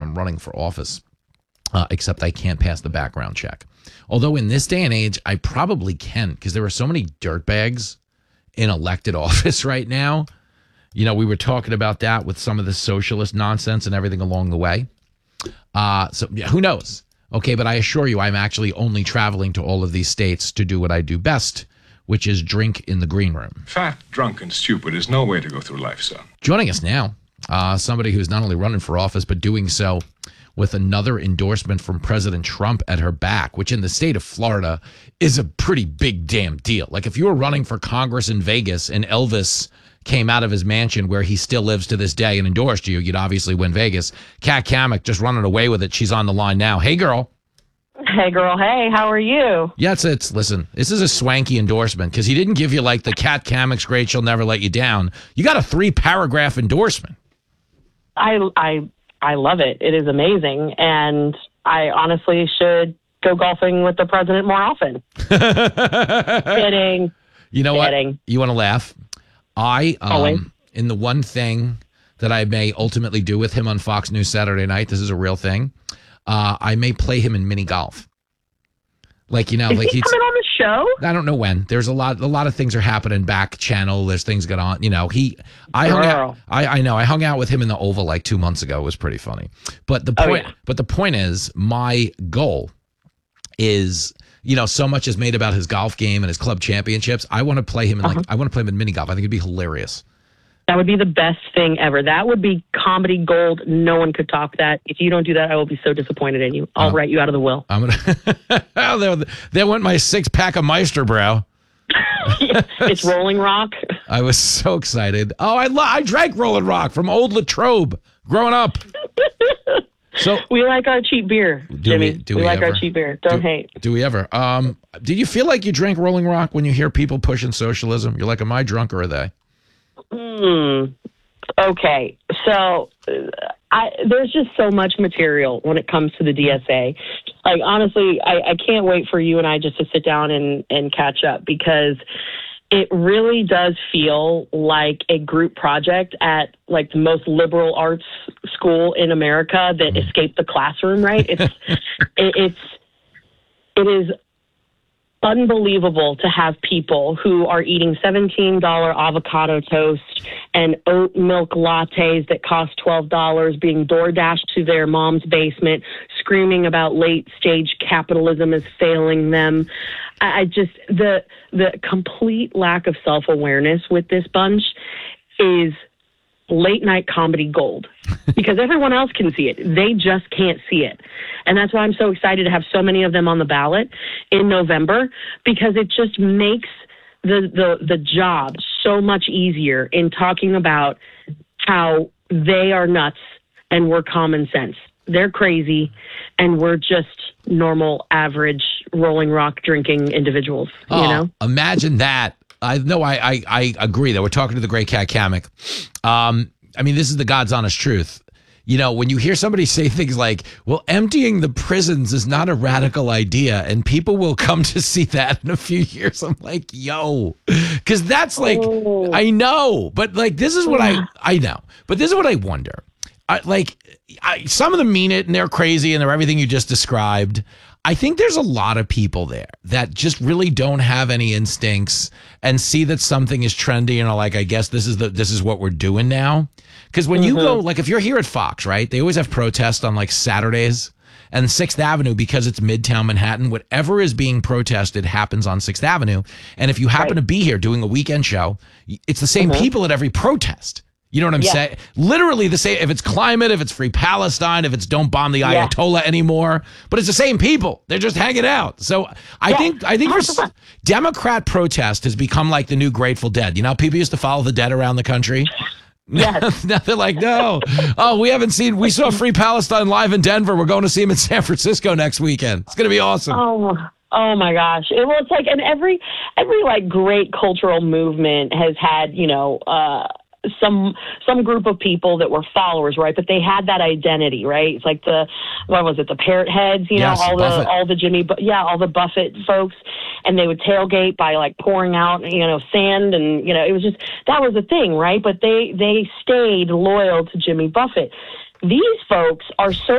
I'm running for office, except I can't pass the background check. Although in this day and age, I probably can, because there are so many dirtbags in elected office right now. You know, we were talking about that with some of the socialist nonsense and everything along the way. So who knows? Okay, but I assure you, I'm actually only traveling to all of these states to do what I do best, which is drink in the green room. Fat, drunk, and stupid is no way to go through life, son. Joining us now, somebody who's not only running for office, but doing so with another endorsement from President Trump at her back, which in the state of Florida is a pretty big damn deal. Like if you were running for Congress in Vegas and Elvis came out of his mansion where he still lives to this day and endorsed you, you'd obviously win Vegas. Kat Cammack just running away with it. She's on the line now. Hey, girl. Hey, girl. Hey, how are you? Yeah, listen, this is a swanky endorsement because he didn't give you like the Kat Cammack's great, she'll never let you down. You got a 3-paragraph endorsement. I love it. It is amazing. And I honestly should go golfing with the president more often. Kidding. You know Kidding. what? You want to laugh? In the one thing that I may ultimately do with him on Fox News Saturday night, this is a real thing, I may play him in mini golf. Like, you know, is like he coming on the show? I don't know when. There's a lot of things are happening back channel. There's things going on. You know, I hung out with him in the Oval like 2 months ago. It was pretty funny. But the point is, my goal is, you know, so much is made about his golf game and his club championships. I want to play him in I want to play him in mini golf. I think it'd be hilarious. That would be the best thing ever. That would be comedy gold. No one could top that. If you don't do that, I will be so disappointed in you. I'll write you out of the will. I'm gonna. There went my 6-pack of Meisterbrow. It's Rolling Rock. I was so excited. Oh, I drank Rolling Rock from Old Latrobe growing up. So we like our cheap beer, Jimmy. We like our cheap beer. Don't hate. Do we ever? Did you feel like you drank Rolling Rock when you hear people pushing socialism? You're like, am I drunk or are they? Okay. So there's just so much material when it comes to the DSA. Like, honestly, I can't wait for you and I just to sit down and catch up, because it really does feel like a group project at like the most liberal arts school in America that escaped the classroom, right? It is unbelievable to have people who are eating $17 avocado toast and oat milk lattes that cost $12 being door dashed to their mom's basement, screaming about late stage capitalism is failing them. I just, the complete lack of self-awareness with this bunch is late night comedy gold, because everyone else can see it. They just can't see it. And that's why I'm so excited to have so many of them on the ballot in November, because it just makes the job so much easier in talking about how they are nuts and we're common sense. They're crazy and we're just normal, average, Rolling Rock drinking individuals, you know? Imagine that. I agree that we're talking to the great Kat Cammack. I mean, this is the God's honest truth. You know, when you hear somebody say things like, well, emptying the prisons is not a radical idea and people will come to see that in a few years, I'm like, yo, because that's like, I know, but like, this is what I know, but this is what I wonder. Some of them mean it and they're crazy and they're everything you just described. I think there's a lot of people there that just really don't have any instincts and see that something is trendy and are like, I guess this is what we're doing now. Because when you go, like if you're here at Fox, right, they always have protests on like Saturdays and 6th Avenue, because it's Midtown Manhattan. Whatever is being protested happens on 6th Avenue. And if you happen to be here doing a weekend show, it's the same people at every protest. You know what I'm saying? Literally the same. If it's climate, if it's free Palestine, if it's don't bomb the Ayatollah anymore, but it's the same people. They're just hanging out. So I think for Democrat protest has become like the new Grateful Dead. You know how people used to follow the dead around the country? Yes. Now they're like, no. Oh, we saw Free Palestine live in Denver. We're going to see him in San Francisco next weekend. It's going to be awesome. Oh my gosh. It's like, and every like great cultural movement has had, you know, some group of people that were followers, right? But they had that identity, right? It's like the Parrot Heads, you know, all the Buffett folks, and they would tailgate by like pouring out, you know, sand, and you know, it was just, that was the thing, right? But they stayed loyal to Jimmy Buffett. These folks are so